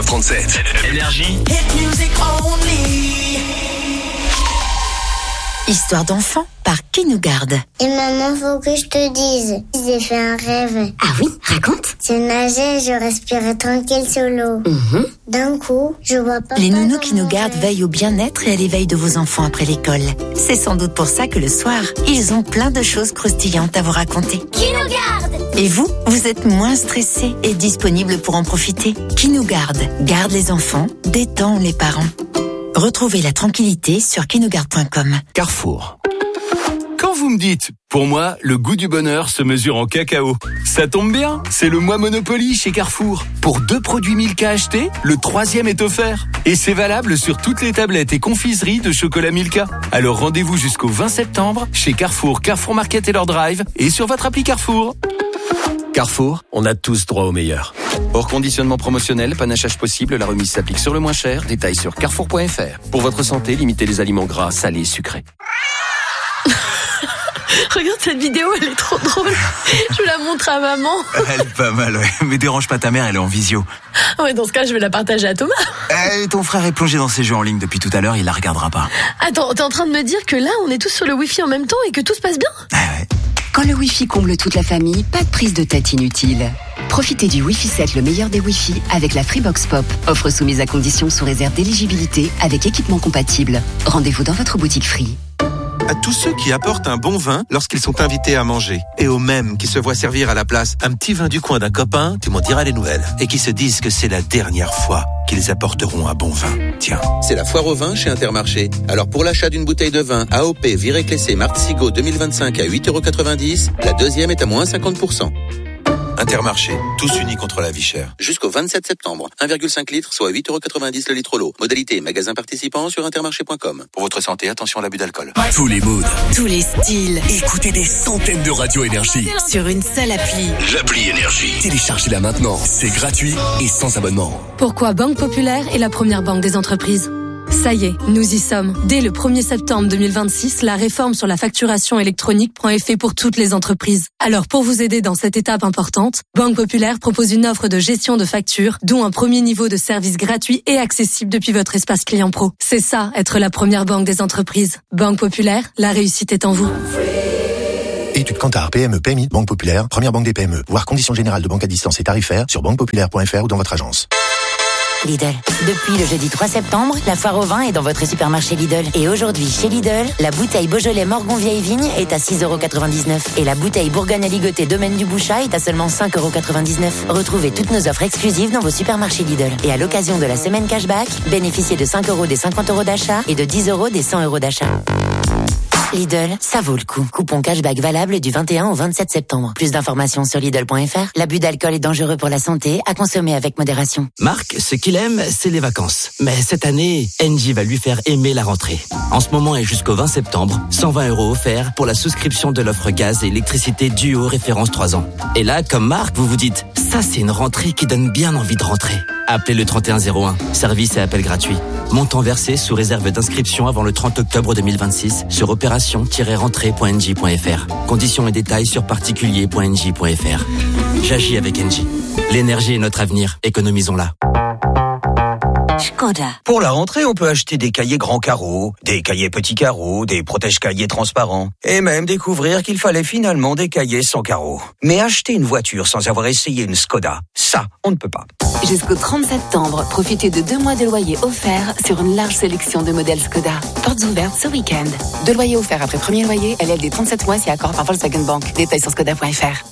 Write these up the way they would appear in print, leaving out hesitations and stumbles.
19h37. Énergie. Histoire d'enfant par Qui nous garde. Et maman, faut que je te dise, j'ai fait un rêve. Ah oui, raconte. Je nageais, je respirais tranquille sur l'eau. D'un coup, je vois pas. Les nounous Qui nous gardent veillent au bien-être et à l'éveil de vos enfants après l'école. C'est sans doute pour ça que le soir, ils ont plein de choses croustillantes à vous raconter. Qui nous garde? Et vous êtes moins stressé et disponible pour en profiter. Qui nous garde les enfants, détend les parents. Retrouvez la tranquillité sur quinougarde.com. Carrefour. Quand vous me dites, pour moi, le goût du bonheur se mesure en cacao. Ça tombe bien, c'est le mois Monopoly chez Carrefour. Pour 2 produits Milka achetés, le 3e est offert. Et c'est valable sur toutes les tablettes et confiseries de chocolat Milka. Alors rendez-vous jusqu'au 20 septembre chez Carrefour, Carrefour Market et leur drive et sur votre appli Carrefour. Carrefour, on a tous droit au meilleur. Hors conditionnement promotionnel, panachage possible, la remise s'applique sur le moins cher. Détails sur carrefour.fr. Pour votre santé, limitez les aliments gras, salés et sucrés. Regarde cette vidéo, elle est trop drôle. Je la montre à maman. Elle est pas mal, ouais. Mais dérange pas ta mère, elle est en visio. Ouais, dans ce cas, je vais la partager à Thomas. Ton frère est plongé dans ses jeux en ligne depuis tout à l'heure, il la regardera pas. Attends, t'es en train de me dire que là, on est tous sur le Wi-Fi en même temps et que tout se passe bien? Ouais. Quand le Wi-Fi comble toute la famille, pas de prise de tête inutile. Profitez du Wi-Fi 7, le meilleur des Wi-Fi, avec la Freebox Pop. Offre soumise à condition sous réserve d'éligibilité avec équipement compatible. Rendez-vous dans votre boutique Free. À tous ceux qui apportent un bon vin lorsqu'ils sont invités à manger. Et aux mêmes qui se voient servir à la place un petit vin du coin d'un copain, tu m'en diras les nouvelles. Et qui se disent que c'est la dernière fois qu'ils apporteront un bon vin. Tiens. C'est la foire au vin chez Intermarché. Alors pour l'achat d'une bouteille de vin AOP Viré-Clessé Martzigo 2025 à 8,90€, la deuxième est à moins 50%. Intermarché, tous unis contre la vie chère. Jusqu'au 27 septembre, 1,5 litre, soit 8,90€ le litre l'eau. Modalité magasin participant sur intermarché.com. Pour votre santé, attention à l'abus d'alcool. Tous les moods, Tous les styles écoutez des centaines de radios Énergie. sur une seule appli. L'appli Énergie. Téléchargez-la maintenant. C'est gratuit et sans abonnement. Pourquoi Banque Populaire est la première banque des entreprises? Ça y est, nous y sommes. Dès le 1er septembre 2026, la réforme sur la facturation électronique prend effet pour toutes les entreprises. Alors pour vous aider dans cette étape importante, Banque Populaire propose une offre de gestion de factures, dont un premier niveau de service gratuit et accessible depuis votre espace client pro. C'est ça, être la première banque des entreprises. Banque Populaire, la réussite est en vous. Études Kantar, PME, PMI, Banque Populaire, première banque des PME. Voir conditions générales de banque à distance et tarifaires sur banquepopulaire.fr ou dans votre agence. Lidl. Depuis le jeudi 3 septembre, la foire au vin est dans votre supermarché Lidl. Et aujourd'hui, chez Lidl, la bouteille Beaujolais Morgon Vieille Vigne est à 6,99€. Et la bouteille Bourgogne Aligoté Domaine du Bouchat est à seulement 5,99€. Retrouvez toutes nos offres exclusives dans vos supermarchés Lidl. Et à l'occasion de la semaine cashback, bénéficiez de 5€ des 50€ d'achat et de 10€ des 100€ d'achat. Lidl, ça vaut le coup. Coupon cashback valable du 21 au 27 septembre. Plus d'informations sur Lidl.fr. L'abus d'alcool est dangereux pour la santé, à consommer avec modération. Marc, ce qu'il aime, c'est les vacances. Mais cette année, Engie va lui faire aimer la rentrée. En ce moment et jusqu'au 20 septembre, 120€ offerts pour la souscription de l'offre gaz et électricité Duo référence 3 ans. Et là, comme Marc, vous vous dites, ça c'est une rentrée qui donne bien envie de rentrer. Appelez le 3101. Service et appel gratuit. Montant versé sous réserve d'inscription avant le 30 octobre 2026 sur opération-rentrée.engie.fr. Conditions et détails sur particulier.engie.fr. J'agis avec Engie. L'énergie est notre avenir. Économisons-la. Škoda. Pour la rentrée, on peut acheter des cahiers grands carreaux, des cahiers petits carreaux, des protège-cahiers transparents. Et même découvrir qu'il fallait finalement des cahiers sans carreaux. Mais acheter une voiture sans avoir essayé une Škoda, ça, on ne peut pas. Jusqu'au 30 septembre, profitez de 2 mois de loyer offerts sur une large sélection de modèles Škoda. Portes ouvertes ce week-end. 2 loyers offerts après premier loyer, LLD 37 mois si accord par Volkswagen Bank. Détails sur Škoda.fr.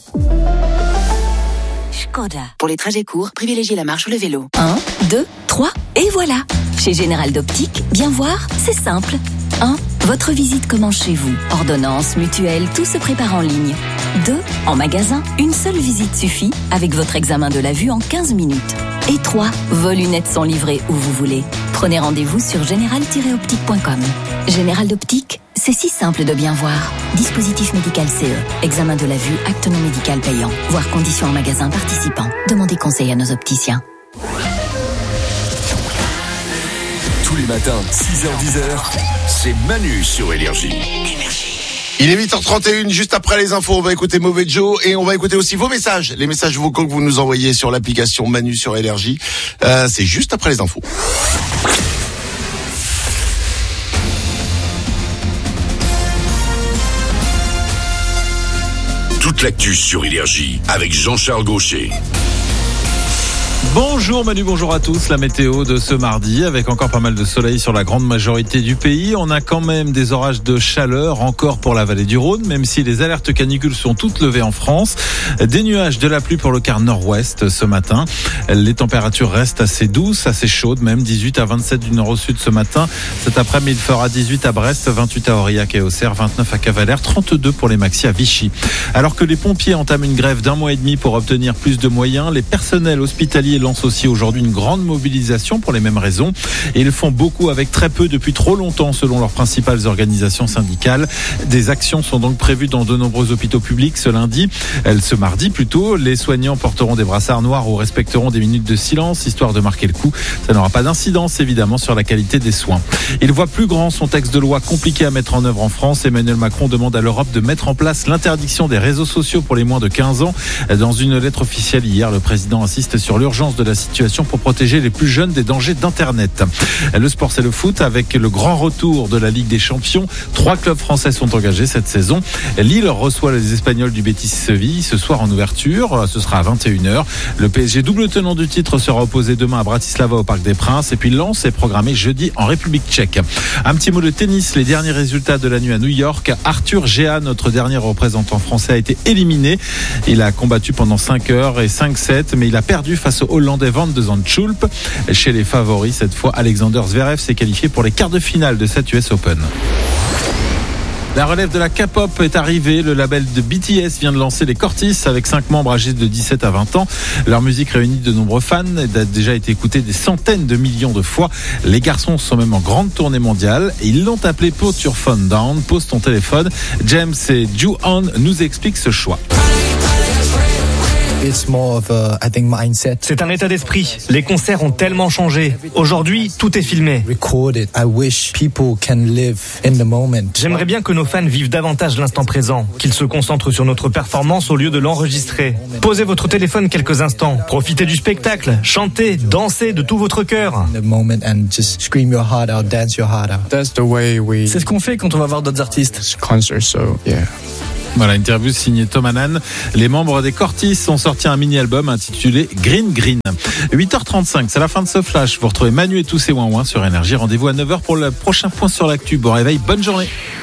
Škoda. Pour les trajets courts, privilégiez la marche ou le vélo. 1, 2, 3, et voilà. Chez Général d'Optique, bien voir, c'est simple. 1. Votre visite commence chez vous. Ordonnance, mutuelle, tout se prépare en ligne. 2. En magasin, une seule visite suffit avec votre examen de la vue en 15 minutes. Et 3. Vos lunettes sont livrées où vous voulez. Prenez rendez-vous sur général-optique.com. Général d'Optique, c'est si simple de bien voir. Dispositif médical CE. Examen de la vue, acte non médical payant. Voir conditions en magasin participant. Demandez conseil à nos opticiens. Tous les matins, 6h-10h, c'est Manu sur Énergie. Il est 8h31, juste après les infos, on va écouter Mauvais Joe et on va écouter aussi vos messages, les messages vocaux que vous nous envoyez sur l'application Manu sur Énergie. C'est juste après les infos. Toute l'actu sur Énergie avec Jean-Charles Gaucher. Bonjour Manu, bonjour à tous. La météo de ce mardi avec encore pas mal de soleil sur la grande majorité du pays. On a quand même des orages de chaleur encore pour la vallée du Rhône, même si les alertes canicules sont toutes levées en France. Des nuages, de la pluie pour le quart nord-ouest ce matin. Les températures restent assez douces, assez chaudes, même 18 à 27 du nord au sud ce matin. Cet après-midi, il fera 18 à Brest, 28 à Aurillac et Auxerre, 29 à Cavalère, 32 pour les maxi à Vichy. Alors que les pompiers entament une grève d'1 mois et demi pour obtenir plus de moyens, les personnels hospitaliers lancent aussi aujourd'hui une grande mobilisation pour les mêmes raisons. Et ils font beaucoup avec très peu depuis trop longtemps selon leurs principales organisations syndicales. Des actions sont donc prévues dans de nombreux hôpitaux publics ce mardi plutôt. Les soignants porteront des brassards noirs ou respecteront des minutes de silence histoire de marquer le coup. Ça n'aura pas d'incidence évidemment sur la qualité des soins. Il voit plus grand son texte de loi compliqué à mettre en œuvre en France. Emmanuel Macron demande à l'Europe de mettre en place l'interdiction des réseaux sociaux pour les moins de 15 ans. Dans une lettre officielle hier, le président insiste sur l'urgence de la situation pour protéger les plus jeunes des dangers d'Internet. Le sport, c'est le foot avec le grand retour de la Ligue des Champions. 3 clubs français sont engagés cette saison. Lille reçoit les Espagnols du Betis Séville ce soir en ouverture. Ce sera à 21h. Le PSG, double tenant du titre, sera opposé demain à Bratislava au Parc des Princes. Et puis Lens est programmé jeudi en République tchèque. Un petit mot de tennis. Les derniers résultats de la nuit à New York. Arthur Géa, notre dernier représentant français, a été éliminé. Il a combattu pendant 5 heures et 5-7, mais il a perdu face au Hollandais Van de Zandschulp. Chez les favoris, cette fois, Alexander Zverev s'est qualifié pour les quarts de finale de cette US Open. La relève de la K-pop est arrivée. Le label de BTS vient de lancer les Cortis avec 5 membres âgés de 17 à 20 ans. Leur musique réunit de nombreux fans et a déjà été écoutée des centaines de millions de fois. Les garçons sont même en grande tournée mondiale et ils l'ont appelé Put Your Phone Down, pose ton téléphone. James et Ju-on nous expliquent ce choix. C'est un état d'esprit. Les concerts ont tellement changé. Aujourd'hui, tout est filmé. J'aimerais bien que nos fans vivent davantage l'instant présent, qu'ils se concentrent sur notre performance au lieu de l'enregistrer. Posez votre téléphone quelques instants, profitez du spectacle, chantez, dansez de tout votre cœur. C'est ce qu'on fait quand on va voir d'autres artistes. Voilà, interview signée Tom Hannan. Les membres des Cortis ont sorti un mini-album intitulé Green Green. 8h35, c'est la fin de ce flash. Vous retrouvez Manu et tous ses ouin-ouin sur Énergie. Rendez-vous à 9h pour le prochain point sur l'actu. Bon réveil, bonne journée.